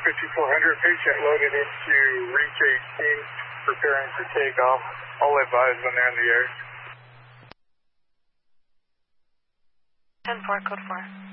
5400, patient loaded into reach 18, preparing for takeoff. I'll advise when they're in the air. 10-4, code 4.